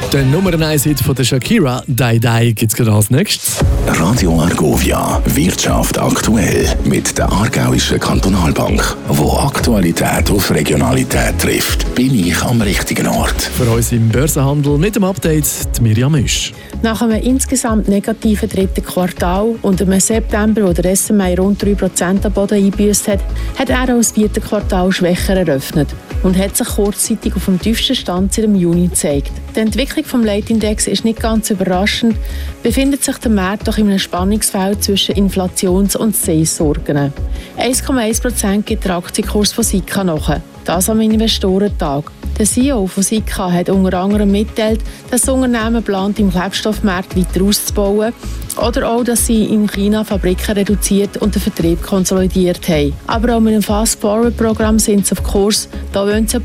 Der Nummer 1 Hit von der Shakira, «Die Die», gibt es gerade als nächstes. Radio Argovia, Wirtschaft aktuell mit der Aargauischen Kantonalbank. Wo Aktualität auf Regionalität trifft, bin ich am richtigen Ort. Für uns im Börsenhandel mit dem Update die Mirjam Misch. Nach einem insgesamt negativen dritten Quartal und einem September, wo der SMI rund 3% am Boden eingebüßt hat, hat er auch das vierte Quartal schwächer eröffnet und hat sich kurzzeitig auf dem tiefsten Stand seit dem Juni gezeigt. Die Entwicklung des Leitindex ist nicht ganz überraschend, befindet sich der Markt doch in einem Spannungsfeld zwischen Inflations- und Seissorgen. 1,1% gibt der Aktienkurs von Sika nach. Das am Investorentag. Der CEO von Sika hat unter anderem mitteilt, dass das Unternehmen plant, im Klebstoffmarkt weiter auszubauen oder auch, dass sie in China Fabriken reduziert und den Vertrieb konsolidiert haben. Aber auch mit dem Fast-Forward-Programm sind sie auf Kurs. Da wollen sie